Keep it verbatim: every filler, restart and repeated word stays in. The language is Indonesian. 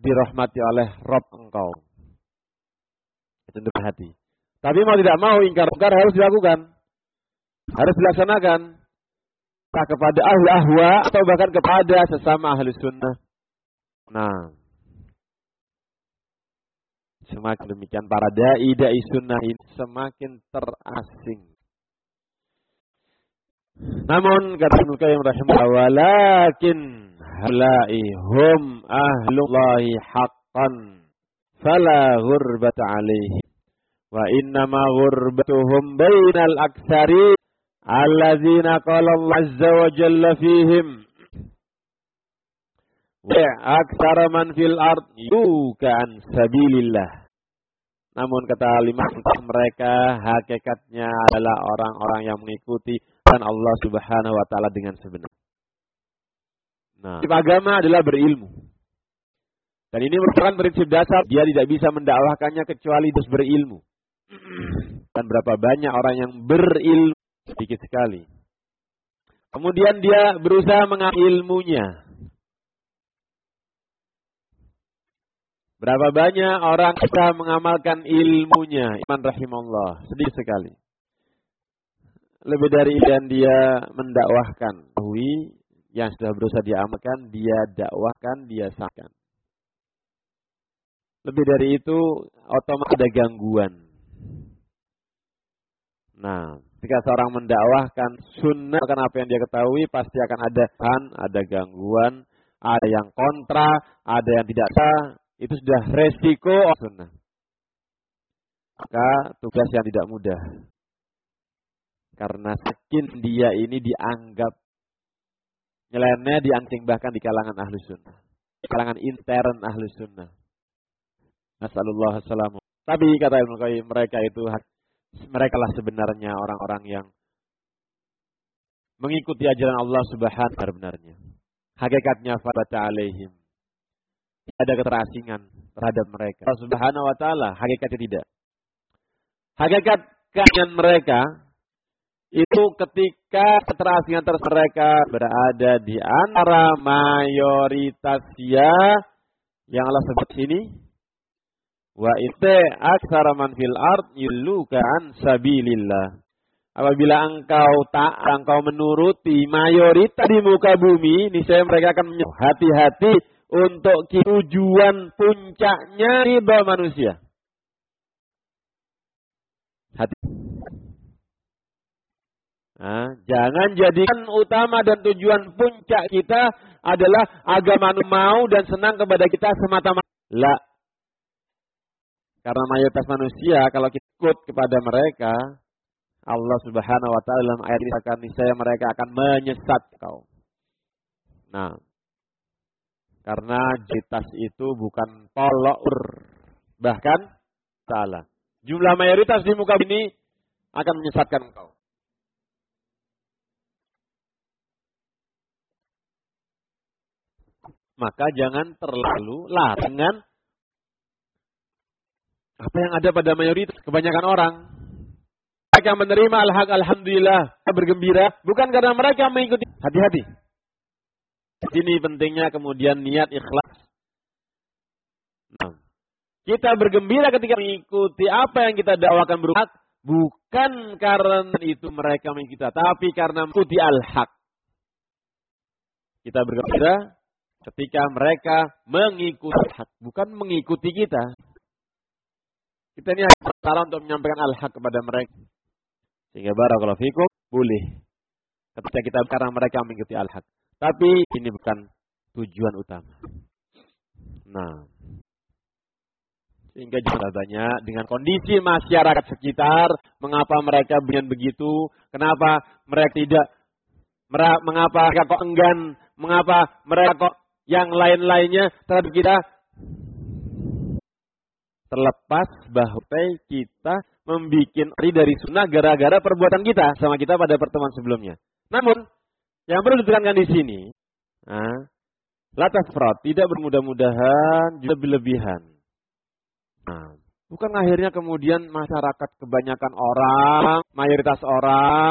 dirahmati oleh Rabb engkau. Cenderung hati. Tapi mau tidak mau ingkar-ingkar harus dilakukan. Harus dilaksanakan. Tak kepada ahli ahwa atau bahkan kepada sesama ahli sunnah. Nah. Semakin demikian para da'i-da'i sunnah ini semakin terasing. Namun kata Ibnu Qayyim rahimahullah, walakin halai hum ahlullahi haqqan fala ghurbata alaihi wa innama ghurbatuhum bainal aktsari alladzina qala Allah azza wa jalla fihim wa aktsara man fil ard yukan sabilillah. Namun kata lima mereka hakikatnya adalah orang-orang yang mengikuti dan Allah Subhanahu wa taala dengan sebenar. Nah, prinsip agama adalah berilmu. Dan ini merupakan prinsip dasar, dia tidak bisa mendakwahkannya kecuali terus berilmu. Dan berapa banyak orang yang berilmu sedikit sekali. Kemudian dia berusaha mengambil ilmunya. Berapa banyak orang bisa mengamalkan ilmunya, iman rahimahullah, sedikit sekali. Lebih dari itu dan dia mendakwahkan, yang sudah berusaha diamalkan, dia dakwahkan, dia sampaikan. Lebih dari itu, otomatis ada gangguan. Nah, ketika seorang mendakwahkan sunnah, akan apa yang dia ketahui, pasti akan ada kan, ada gangguan, ada yang kontra, ada yang tidak sah. Itu sudah resiko sunnah. Maka tugas yang tidak mudah. Karena saking dia ini dianggap nyeleneh, diancing bahkan di kalangan ahlu sunnah. Di kalangan intern ahlu sunnah. Nasallallahu assalamu. Tapi kata Ibnu Qayyim, mereka itu, mereka lah sebenarnya orang-orang yang mengikuti ajaran Allah Subhanahu wa taala benarnya. Hakikatnya fabata alaihim. Ada keterasingan terhadap mereka. Allah Subhanahu wa taala hakikatnya tidak. Hakikat keadaan mereka itu ketika keterasingan terus mereka berada di antara mayoritas ya yang Allah sebut sini, wa ite aktsara man fil ard yulluka an sabilillah. Apabila engkau tak engkau menuruti mayoritas di muka bumi, niscaya mereka akan menyuruh hati-hati untuk tujuan puncaknya riba manusia. Hati. Nah, jangan jadikan utama dan tujuan puncak kita adalah agama mau dan senang kepada kita semata-mata. La. Karena mayoritas manusia kalau kita ikut kepada mereka, Allah Subhanahu wa taala dalam ayat ini akan niscaya mereka akan menyesat kau. Nah, karena jitas itu bukan polor, bahkan salah. Jumlah mayoritas di muka ini akan menyesatkan engkau. Maka jangan terlalu larangan apa yang ada pada mayoritas kebanyakan orang. Mereka menerima al-haq, alhamdulillah, bergembira, bukan karena mereka mengikuti. Hati-hati. Ini pentingnya kemudian niat ikhlas. Nah, kita bergembira ketika mengikuti apa yang kita dakwakan berupa bukan karena itu mereka mengikuti kita, tapi karena mengikuti al-haq. Kita bergembira ketika mereka mengikuti al-haq, bukan mengikuti kita. Kita ini cara untuk menyampaikan al-haq kepada mereka. Sehingga barakallahu fikum boleh ketika kita karena mereka mengikuti al-haq. Tapi ini bukan tujuan utama. Nah, sehingga jangan banyak dengan kondisi masyarakat sekitar, mengapa mereka begini begitu, kenapa mereka tidak, mengapa mereka kok enggan, mengapa mereka kok yang lain-lainnya terhadap kita. Terlepas bahwa kita membuat ri dari sunnah gara-gara perbuatan kita sama kita pada pertemuan sebelumnya. Namun yang perlu ditekankan di sini, nah, la tafrat, tidak bermudah-mudahan, juga berlebihan. Nah, bukan akhirnya kemudian masyarakat kebanyakan orang, mayoritas orang